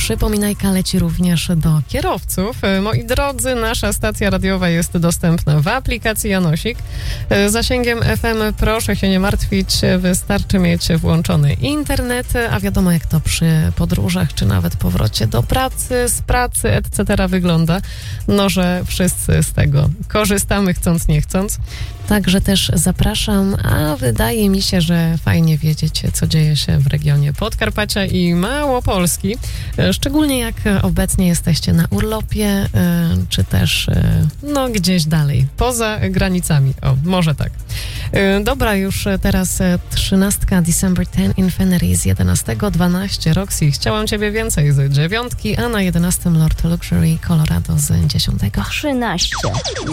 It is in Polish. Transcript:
przypominajka leci również do kierowców. Moi drodzy, nasza stacja radiowa jest dostępna w aplikacji Janosik. Zasięgiem FM proszę się nie martwić, wystarczy mieć włączony internet, a wiadomo jak to przy podróżach, czy nawet powrocie do pracy, z pracy, etc. wygląda, no że wszyscy z tego korzystamy chcąc nie chcąc. Także też zapraszam, a wydaje mi się, że fajnie wiedzieć, co dzieje się w regionie Podkarpacia i Małopolski, szczególnie jak obecnie jesteście na urlopie, czy też no gdzieś dalej, poza granicami. O, może tak. Dobra, już teraz 13 December 10 Infinity z 11, Roxy, Chciałam Ciebie więcej z 9, a na 11 Lord Luxury Colorado z 10. 13.